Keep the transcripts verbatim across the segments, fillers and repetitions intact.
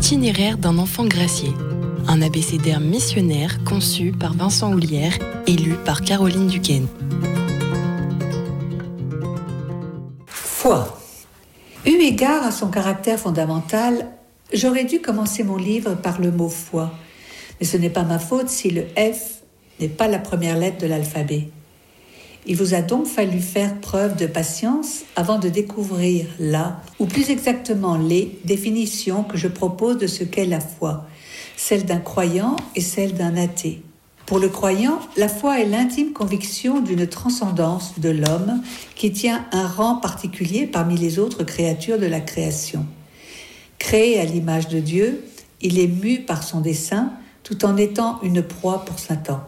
l'itinéraire d'un enfant gracié, un abécédaire missionnaire conçu par Vincent Houlière et lu par Caroline Duquesne. Foi. Eu égard à son caractère fondamental, j'aurais dû commencer mon livre par le mot foi. Mais ce n'est pas ma faute si le F n'est pas la première lettre de l'alphabet. Il vous a donc fallu faire preuve de patience avant de découvrir la, ou plus exactement les, définitions que je propose de ce qu'est la foi, celle d'un croyant et celle d'un athée. Pour le croyant, la foi est l'intime conviction d'une transcendance de l'homme qui tient un rang particulier parmi les autres créatures de la création. Créé à l'image de Dieu, il est mu par son dessein tout en étant une proie pour Satan.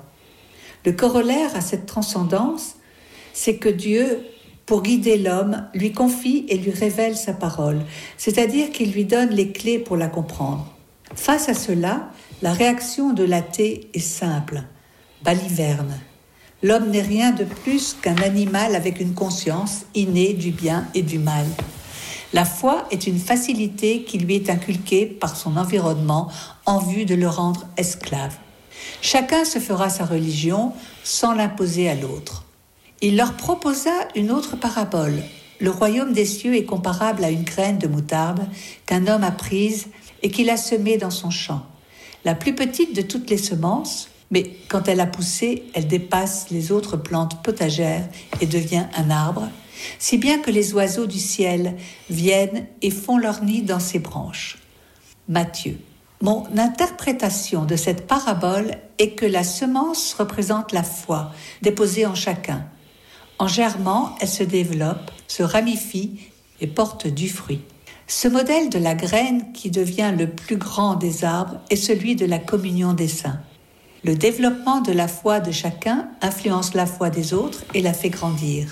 Le corollaire à cette transcendance, c'est que Dieu, pour guider l'homme, lui confie et lui révèle sa parole, c'est-à-dire qu'il lui donne les clés pour la comprendre. Face à cela, la réaction de l'athée est simple, baliverne. L'homme n'est rien de plus qu'un animal avec une conscience innée du bien et du mal. La foi est une facilité qui lui est inculquée par son environnement en vue de le rendre esclave. Chacun se fera sa religion sans l'imposer à l'autre. Il leur proposa une autre parabole. Le royaume des cieux est comparable à une graine de moutarde qu'un homme a prise et qu'il a semée dans son champ. La plus petite de toutes les semences, mais quand elle a poussé, elle dépasse les autres plantes potagères et devient un arbre, si bien que les oiseaux du ciel viennent et font leur nid dans ses branches. Matthieu. Mon interprétation de cette parabole est que la semence représente la foi déposée en chacun. En germant, elle se développe, se ramifie et porte du fruit. Ce modèle de la graine qui devient le plus grand des arbres est celui de la communion des saints. Le développement de la foi de chacun influence la foi des autres et la fait grandir.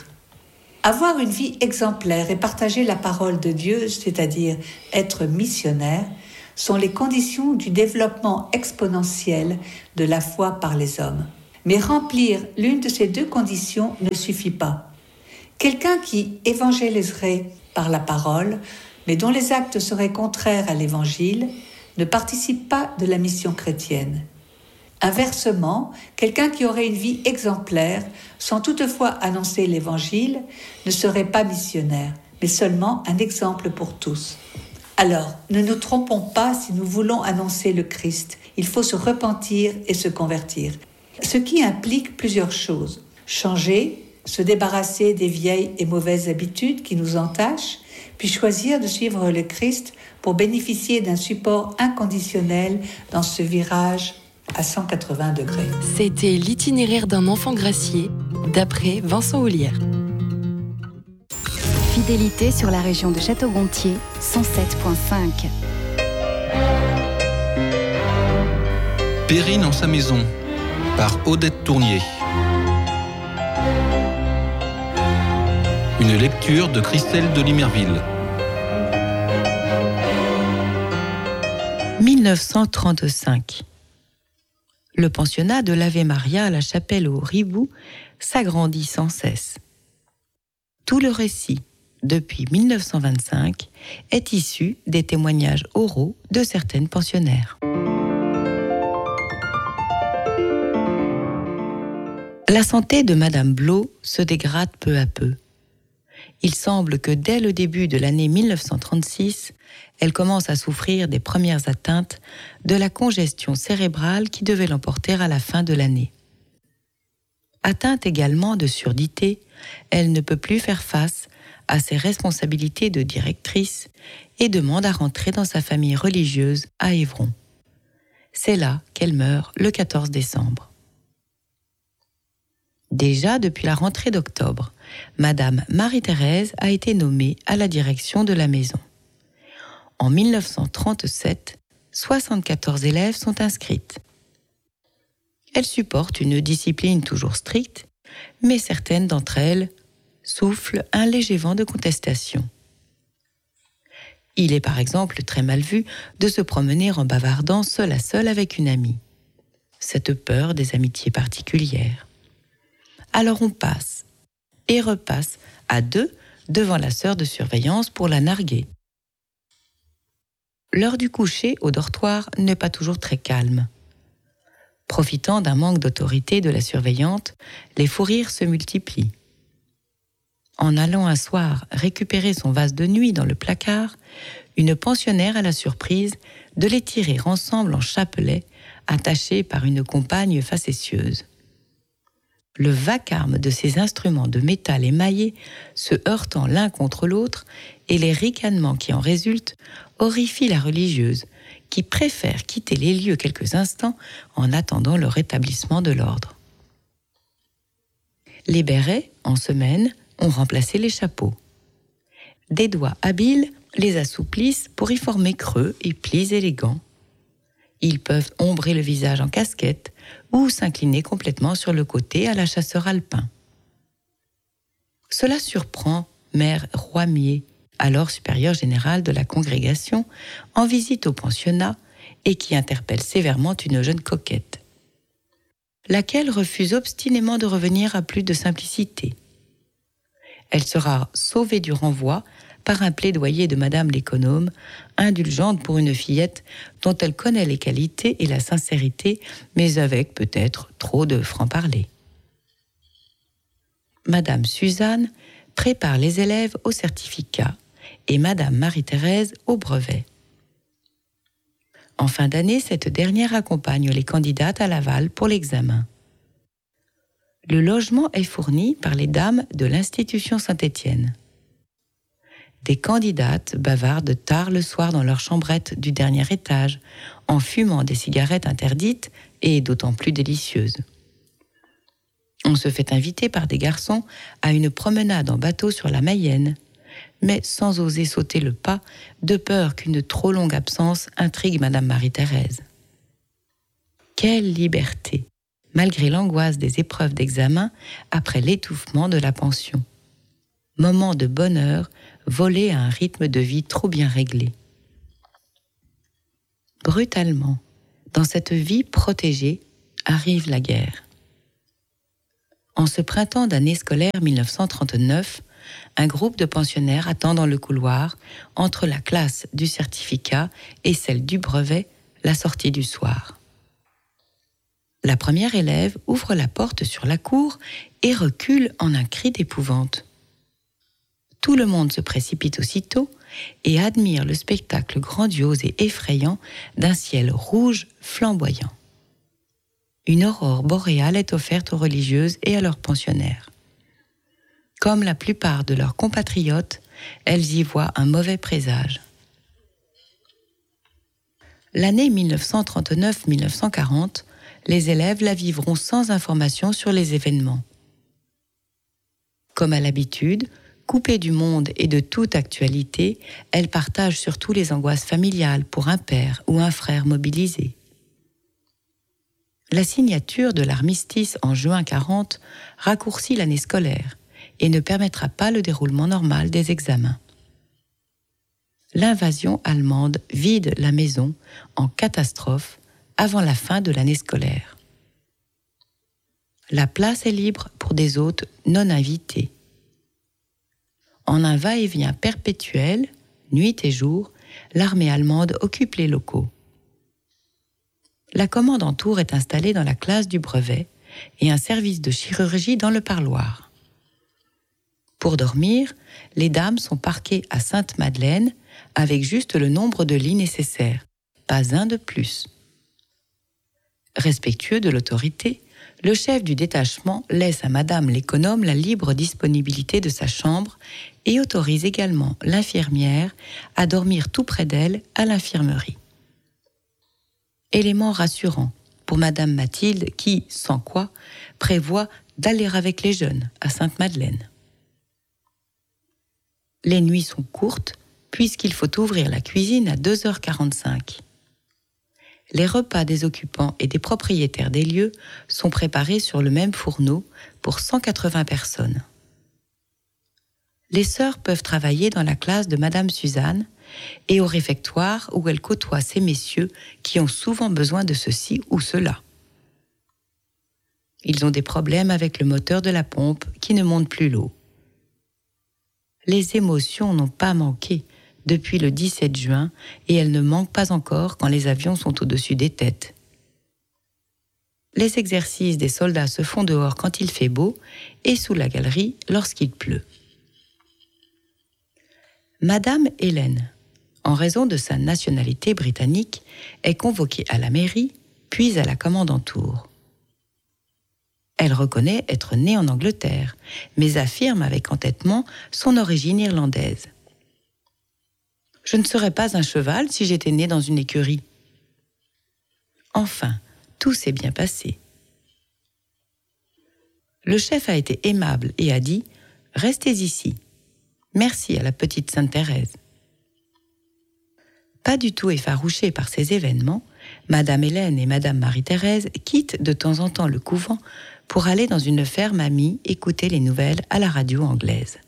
Avoir une vie exemplaire et partager la parole de Dieu, c'est-à-dire être missionnaire, sont les conditions du développement exponentiel de la foi par les hommes. Mais remplir l'une de ces deux conditions ne suffit pas. Quelqu'un qui évangéliserait par la parole, mais dont les actes seraient contraires à l'évangile, ne participe pas de la mission chrétienne. Inversement, quelqu'un qui aurait une vie exemplaire, sans toutefois annoncer l'évangile, ne serait pas missionnaire, mais seulement un exemple pour tous. Alors, ne nous trompons pas si nous voulons annoncer le Christ. Il faut se repentir et se convertir. Ce qui implique plusieurs choses. Changer, se débarrasser des vieilles et mauvaises habitudes qui nous entachent, puis choisir de suivre le Christ pour bénéficier d'un support inconditionnel dans ce virage à cent quatre-vingts degrés. C'était l'itinéraire d'un enfant gracié, d'après Vincent Houlière. Fidélité sur la région de Château-Gontier, cent sept virgule cinq. Perrine en sa maison, par Odette Tournier. Une lecture de Christelle de Limerville. mille neuf cent trente-cinq. Le pensionnat de l'Ave Maria à la chapelle au Ribou s'agrandit sans cesse. Tout le récit, depuis mille neuf cent vingt-cinq, est issu des témoignages oraux de certaines pensionnaires. La santé de Madame Blot se dégrade peu à peu. Il semble que dès le début de l'année mille neuf cent trente-six, elle commence à souffrir des premières atteintes de la congestion cérébrale qui devait l'emporter à la fin de l'année. Atteinte également de surdité, elle ne peut plus faire face à ses responsabilités de directrice et demande à rentrer dans sa famille religieuse à Évron. C'est là qu'elle meurt le quatorze décembre. Déjà depuis la rentrée d'octobre, Madame Marie-Thérèse a été nommée à la direction de la maison. En mille neuf cent trente-sept, soixante-quatorze élèves sont inscrites. Elle supporte une discipline toujours stricte, mais certaines d'entre elles soufflent un léger vent de contestation. Il est par exemple très mal vu de se promener en bavardant seul à seul avec une amie. Cette peur des amitiés particulières. Alors on passe et repasse à deux devant la sœur de surveillance pour la narguer. l'heure du coucher au dortoir n'est pas toujours très calme. Profitant d'un manque d'autorité de la surveillante, les fous rires se multiplient. En allant un soir récupérer son vase de nuit dans le placard, une pensionnaire a la surprise de les tirer ensemble en chapelet, attachés par une compagne facétieuse. Le vacarme de ces instruments de métal émaillé se heurtant l'un contre l'autre et les ricanements qui en résultent horrifient la religieuse, qui préfère quitter les lieux quelques instants en attendant le rétablissement de l'ordre. Les bérets, en semaine, ont remplacé les chapeaux. Des doigts habiles les assouplissent pour y former creux et plis élégants. Ils peuvent ombrer le visage en casquette ou s'incliner complètement sur le côté à la chasseur alpin. Cela surprend Mère Roimier, alors supérieure générale de la congrégation, en visite au pensionnat et qui interpelle sévèrement une jeune coquette, laquelle refuse obstinément de revenir à plus de simplicité. Elle sera sauvée du renvoi par un plaidoyer de Madame l'économe, indulgente pour une fillette dont elle connaît les qualités et la sincérité, mais avec peut-être trop de franc-parler. Madame Suzanne prépare les élèves au certificat et Madame Marie-Thérèse au brevet. En fin d'année, cette dernière accompagne les candidates à Laval pour l'examen. Le logement est fourni par les dames de l'Institution Saint-Étienne. Des candidates bavardent tard le soir dans leur chambrette du dernier étage, en fumant des cigarettes interdites et d'autant plus délicieuses. On se fait inviter par des garçons à une promenade en bateau sur la Mayenne, mais sans oser sauter le pas, de peur qu'une trop longue absence intrigue Madame Marie-Thérèse. Quelle liberté, malgré l'angoisse des épreuves d'examen après l'étouffement de la pension. Moment de bonheur volé à un rythme de vie trop bien réglé. Brutalement, dans cette vie protégée, arrive la guerre. En ce printemps d'année scolaire mille neuf cent trente-neuf, un groupe de pensionnaires attend dans le couloir, entre la classe du certificat et celle du brevet, la sortie du soir. La première élève ouvre la porte sur la cour et recule en un cri d'épouvante. Tout le monde se précipite aussitôt et admire le spectacle grandiose et effrayant d'un ciel rouge flamboyant. Une aurore boréale est offerte aux religieuses et à leurs pensionnaires. Comme la plupart de leurs compatriotes, elles y voient un mauvais présage. L'année mille neuf cent trente-neuf mille neuf cent quarante, les élèves la vivront sans information sur les événements. Comme à l'habitude, coupée du monde et de toute actualité, elle partage surtout les angoisses familiales pour un père ou un frère mobilisé. La signature de l'armistice en juin quarante raccourcit l'année scolaire et ne permettra pas le déroulement normal des examens. L'invasion allemande vide la maison en catastrophe avant la fin de l'année scolaire. La place est libre pour des hôtes non invités. En un va-et-vient perpétuel, nuit et jour, l'armée allemande occupe les locaux. La commande en tour est installée dans la classe du brevet et un service de chirurgie dans le parloir. Pour dormir, les dames sont parquées à Sainte-Madeleine avec juste le nombre de lits nécessaires, pas un de plus. Respectueux de l'autorité, le chef du détachement laisse à Madame l'économe la libre disponibilité de sa chambre et autorise également l'infirmière à dormir tout près d'elle à l'infirmerie. Élément rassurant pour Madame Mathilde qui, sans quoi, prévoit d'aller avec les jeunes à Sainte-Madeleine. Les nuits sont courtes puisqu'il faut ouvrir la cuisine à deux heures quarante-cinq. Les repas des occupants et des propriétaires des lieux sont préparés sur le même fourneau pour cent quatre-vingts personnes. Les sœurs peuvent travailler dans la classe de Madame Suzanne et au réfectoire où elles côtoient ces messieurs qui ont souvent besoin de ceci ou cela. Ils ont des problèmes avec le moteur de la pompe qui ne monte plus l'eau. Les émotions n'ont pas manqué depuis le dix-sept juin et elle ne manque pas encore quand les avions sont au-dessus des têtes. Les exercices des soldats se font dehors quand il fait beau et sous la galerie lorsqu'il pleut. Madame Hélène, en raison de sa nationalité britannique, est convoquée à la mairie, puis à la commandanture. Elle reconnaît être née en Angleterre, mais affirme avec entêtement son origine irlandaise. « Je ne serais pas un cheval si j'étais née dans une écurie. » Enfin, tout s'est bien passé. Le chef a été aimable et a dit « Restez ici. Merci à la petite Sainte-Thérèse. » Pas du tout effarouchée par ces événements, Madame Hélène et Madame Marie-Thérèse quittent de temps en temps le couvent pour aller dans une ferme amie écouter les nouvelles à la radio anglaise.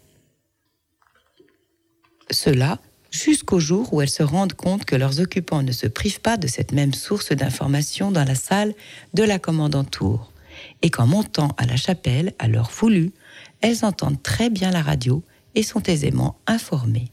Cela jusqu'au jour où elles se rendent compte que leurs occupants ne se privent pas de cette même source d'information dans la salle de la commandanture, et qu'en montant à la chapelle, à l'heure voulue, elles entendent très bien la radio et sont aisément informées.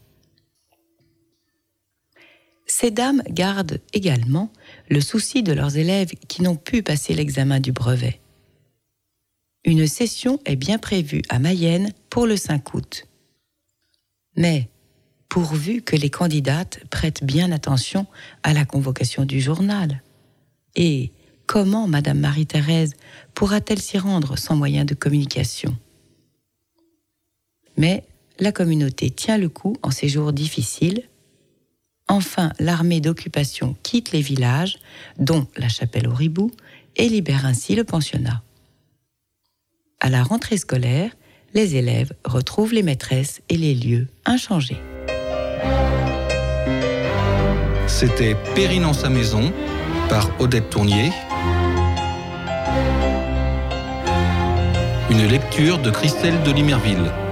Ces dames gardent également le souci de leurs élèves qui n'ont pu passer l'examen du brevet. Une session est bien prévue à Mayenne pour le cinq août. Mais, pourvu que les candidates prêtent bien attention à la convocation du journal. Et comment Madame Marie-Thérèse pourra-t-elle s'y rendre sans moyen de communication ? Mais la communauté tient le coup en ces jours difficiles. Enfin, l'armée d'occupation quitte les villages, dont la chapelle au Ribou, et libère ainsi le pensionnat. À la rentrée scolaire, les élèves retrouvent les maîtresses et les lieux inchangés. C'était Périne en sa maison, par Odette Tournier. Une lecture de Christelle de Limerville.